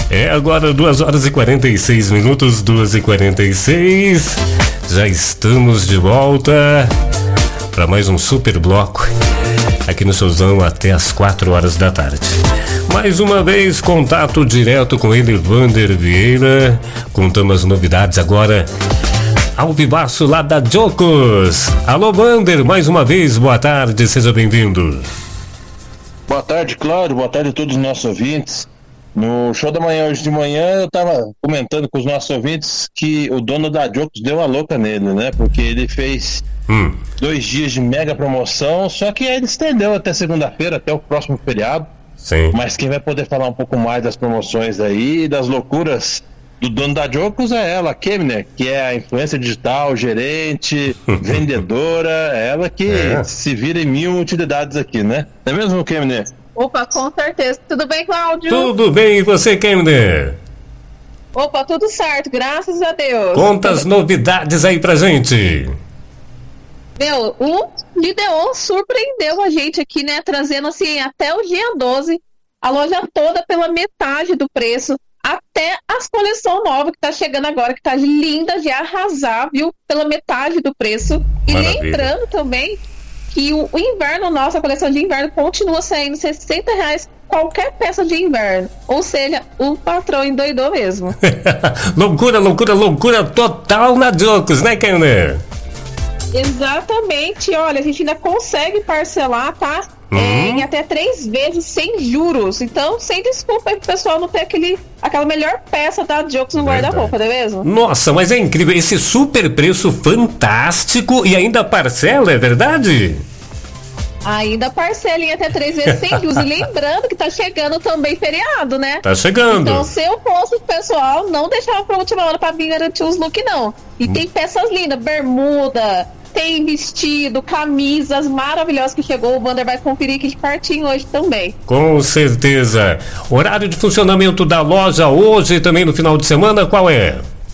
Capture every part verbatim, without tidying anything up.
É agora duas horas e quarenta e seis minutos, duas e quarenta e seis. Já estamos de volta para mais um super bloco aqui no Showzão até as quatro horas da tarde. Mais uma vez, contato direto com ele, Vander Vieira. Contamos as novidades agora ao vivaço lá da Jocos. Alô, Vander, mais uma vez, boa tarde, seja bem-vindo. Boa tarde, Cláudio, boa tarde a todos os nossos ouvintes. No show da manhã, hoje de manhã, eu tava comentando com os nossos ouvintes que o dono da Jocos deu a louca nele, né? Porque ele fez hum. dois dias de mega promoção, só que ele estendeu até segunda-feira, até o próximo feriado. Sim. Mas quem vai poder falar um pouco mais das promoções aí e das loucuras do dono da Jocos é ela, Kemner, que é a influência digital, gerente, vendedora, ela que é. se vira em mil utilidades aqui, né? Não é mesmo, Kemner? Opa, com certeza. Tudo bem, Cláudio? Tudo bem, e você, Kemner? Opa, tudo certo, graças a Deus. Conta as novidades aí pra gente. Meu, o Lideon surpreendeu a gente aqui, né? Trazendo assim, até o dia doze, a loja toda pela metade do preço, até as coleções novas que tá chegando agora, que tá linda de arrasar, viu? Pela metade do preço. E Maravilha. Lembrando também que o, o inverno nosso, a coleção de inverno, continua saindo sessenta reais qualquer peça de inverno. Ou seja, o patrão endoidou mesmo. Loucura, loucura, loucura total na Jocos, né, Kemner? Exatamente. Olha, a gente ainda consegue parcelar, tá? Uhum. É, em até três vezes sem juros. Então, sem desculpa aí pro pessoal não ter aquele, aquela melhor peça da Jocos no guarda-roupa, não é mesmo? Nossa, mas é incrível. Esse super preço fantástico e ainda parcela, é verdade? Ainda parcela em até três vezes sem juros. E lembrando que tá chegando também feriado, né? Tá chegando. Então, se eu fosse o pessoal, não deixava pra última hora pra vir garantir os looks, não. E hum. tem peças lindas, bermuda, tem vestido, camisas maravilhosas que chegou. O Wander vai conferir aqui de pertinho hoje também. Com certeza. Horário de funcionamento da loja hoje e também no final de semana, qual é?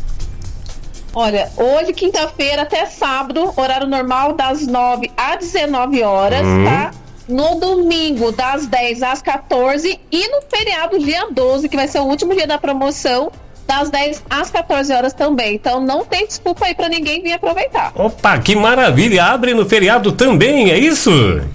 Olha, hoje, quinta-feira até sábado, horário normal das nove às dezenove horas, hum. tá? No domingo, das dez às quatorze e no feriado, dia doze, que vai ser o último dia da promoção, das dez às quatorze horas também. Então não tem desculpa aí pra ninguém vir aproveitar. Opa, que maravilha! Abre no feriado também, é isso?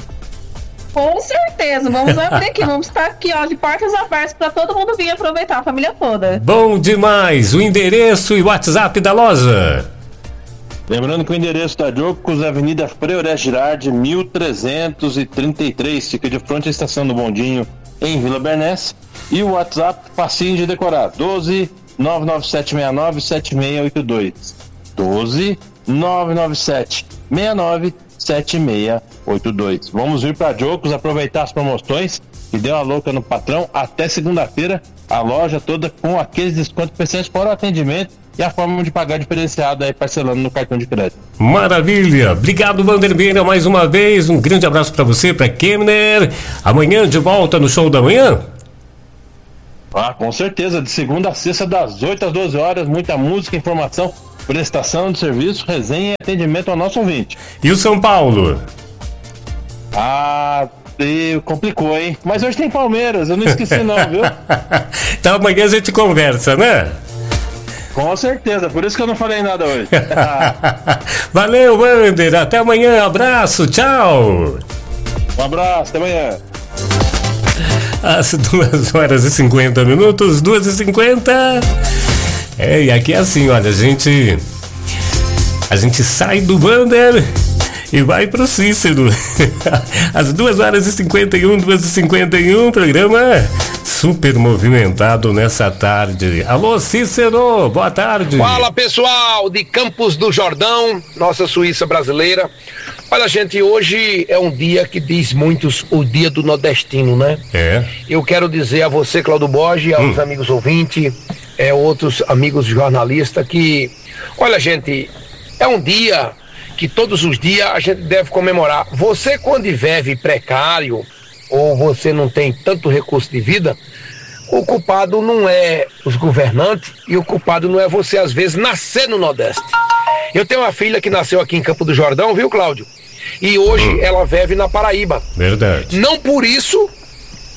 Com certeza, vamos abrir aqui, vamos estar aqui, ó, de portas abertas pra todo mundo vir aproveitar, a família toda. Bom demais! O endereço e o WhatsApp da loja. Lembrando que o endereço da Jocos é Avenida Frei Oreste Girardi, mil trezentos e trinta e três, fica de frente à estação do Bondinho, em Vila Bernes. E o WhatsApp, facinho de decorar, doze nove nove sete seis nove sete seis oito dois. doze nove nove sete seis nove sete seis oito dois. Vamos vir para Jocos aproveitar as promoções que deu a louca no patrão até segunda-feira. A loja toda com aqueles descontos especiais para o atendimento e a forma de pagar diferenciada aí parcelando no cartão de crédito. Maravilha! Obrigado, Vander Vieira, mais uma vez. Um grande abraço para você, para Kemner. Amanhã de volta no show da manhã. Ah, com certeza, de segunda a sexta, das oito às doze horas, muita música, informação, prestação de serviço, resenha e atendimento ao nosso ouvinte. E o São Paulo? Ah, complicou, hein? Mas hoje tem Palmeiras, eu não esqueci não, viu? Então amanhã a gente conversa, né? Com certeza, por isso que eu não falei nada hoje. Valeu, Wander, até amanhã, abraço, tchau! Um abraço, até amanhã. Às duas horas e cinquenta minutos, duas e cinquenta. É, e aqui é assim, olha, a gente a gente sai do Wander e vai pro Cícero. Às duas horas e cinquenta e um, duas e cinquenta e um, programa super movimentado nessa tarde. Alô, Cícero, boa tarde. Fala, pessoal de Campos do Jordão, nossa Suíça brasileira. Olha, gente, hoje é um dia que diz muitos o dia do nordestino, né? É. Eu quero dizer a você, Cláudio Borges, aos hum. amigos ouvintes, é, outros amigos jornalistas, que, olha, gente, é um dia que todos os dias a gente deve comemorar. Você, quando vive precário, ou você não tem tanto recurso de vida, o culpado não é os governantes e o culpado não é você, às vezes, nascer no Nordeste. Eu tenho uma filha que nasceu aqui em Campo do Jordão, viu, Cláudio? E hoje hum. ela vive na Paraíba. Verdade. Não por isso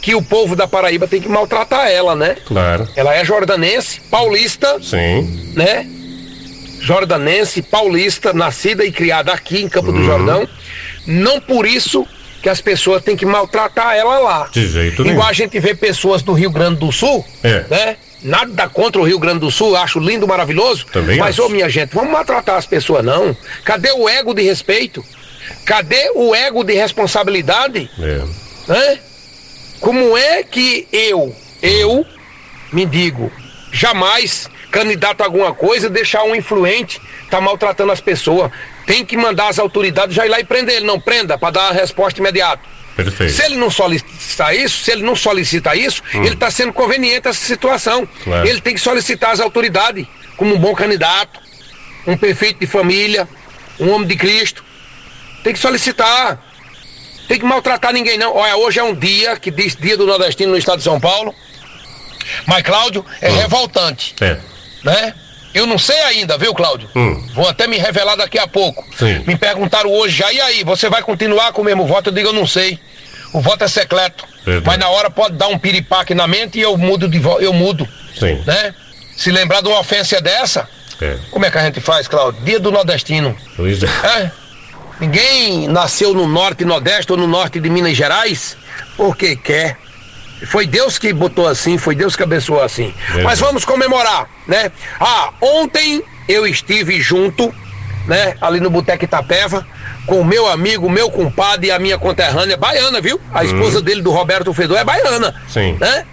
que o povo da Paraíba tem que maltratar ela, né? Claro. Ela é jordanense, paulista, Sim. né? Jordanense, paulista, nascida e criada aqui em Campo Uhum. do Jordão. Não por isso que as pessoas têm que maltratar ela lá. De jeito nenhum. Igual a gente vê pessoas do Rio Grande do Sul, É. né? Nada contra o Rio Grande do Sul, acho lindo, maravilhoso. Também mas, acho. ô minha gente, vamos maltratar as pessoas não. Cadê o ego de respeito? Cadê o ego de responsabilidade? É. Né? Como é que eu, eu, me digo, jamais candidato a alguma coisa, deixar um influente tá maltratando as pessoas? Tem que mandar as autoridades já ir lá e prender ele. Não prenda, para dar a resposta imediata. Perfeito. Se ele não solicita isso, se ele não solicita isso, hum. ele está sendo conveniente essa situação. Claro. Ele tem que solicitar as autoridades, como um bom candidato, um prefeito de família, um homem de Cristo. Tem que solicitar. Tem que maltratar ninguém não. Olha, hoje é um dia que diz Dia do Nordestino no estado de São Paulo. Mas, Cláudio, é hum. revoltante. É. Né? Eu não sei ainda, viu, Cláudio? Hum. Vou até me revelar daqui a pouco. Sim. Me perguntaram hoje já, e aí, você vai continuar com o mesmo voto? Eu digo, eu não sei. O voto é secreto. Verdade. Mas na hora pode dar um piripaque na mente e eu mudo de voto, eu mudo. Sim. Né? Se lembrar de uma ofensa dessa, É. como é que a gente faz, Cláudio? Dia do Nordestino. Pois é. É? Ninguém nasceu no norte, nordeste ou no norte de Minas Gerais porque quer. Foi Deus que botou assim, foi Deus que abençoou assim. É. Mas vamos comemorar, né? Ah, ontem eu estive junto, né? Ali no Boteco Itapeva, com o meu amigo, meu compadre e a minha conterrânea, baiana, viu? A esposa hum. dele, do Roberto Fedor, é baiana. Sim. Né?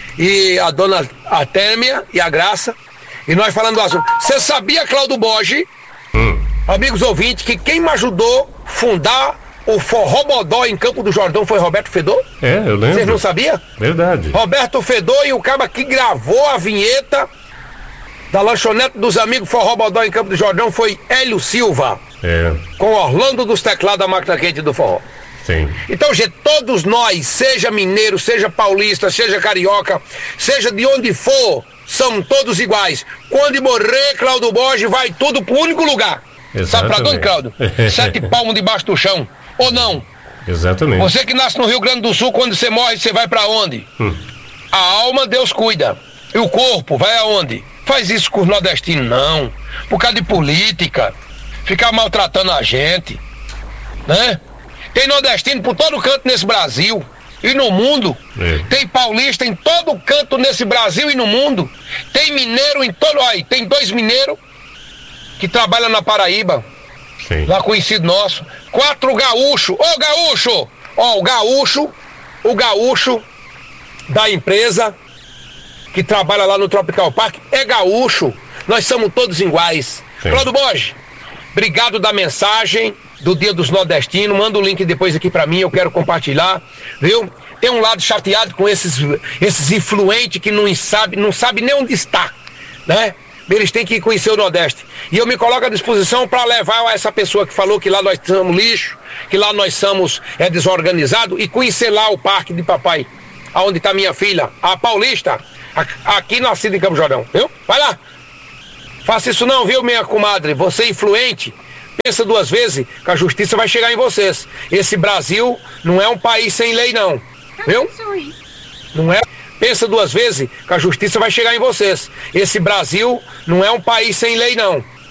E a dona Artêmia e a Graça. E nós falando do assunto. Você sabia, Cláudio Borges, hum. amigos ouvintes, que quem me ajudou a fundar o Forró Bodó em Campo do Jordão foi Roberto Fedor? É, eu lembro. Vocês não sabiam? Verdade. Roberto Fedor e o cara que gravou a vinheta da lanchonete dos amigos Forró Bodó em Campo do Jordão foi Hélio Silva. É. Com Orlando dos teclados da máquina quente do forró. Sim. Então, gente, todos nós, seja mineiro, seja paulista, seja carioca, seja de onde for, são todos iguais. Quando morrer, Cláudio Borges, vai tudo pro único lugar. Exatamente. Sabe pra onde, Cláudio? Sete palmos debaixo do chão. Ou não? Exatamente. Você que nasce no Rio Grande do Sul, quando você morre, você vai pra onde? Hum. A alma, Deus cuida. E o corpo, vai aonde? Faz isso com os nordestinos, não. Por causa de política. Ficar maltratando a gente. Né? Tem nordestino por todo canto nesse Brasil. E no mundo. É. Tem paulista em todo canto nesse Brasil e no mundo. Tem mineiro em todo... Aí, tem dois mineiros que trabalham na Paraíba. Sim. Lá conhecido nosso. Quatro gaúcho. Ô gaúcho! Ó, o gaúcho, o gaúcho da empresa que trabalha lá no Tropical Park é gaúcho. Nós somos todos iguais. Sim. Cláudio Borges, obrigado da mensagem do Dia dos Nordestinos. Manda o link depois aqui pra mim, eu quero compartilhar, viu? Tem um lado chateado com esses, esses influentes que não sabe, não sabe nem onde está, né? Eles têm que conhecer o Nordeste. E eu me coloco à disposição para levar a essa pessoa que falou que lá nós somos lixo, que lá nós somos é, desorganizado, e conhecer lá o parque de papai, aonde está minha filha, a Paulista, a, aqui nascida em Campo Jordão, viu? Vai lá. Faça isso não, viu, minha comadre? Você é influente, pensa duas vezes que a justiça vai chegar em vocês. Esse Brasil não é um país sem lei, não. Viu? Não é? Pensa duas vezes que a justiça vai chegar em vocês. Esse Brasil não é um país sem lei, não.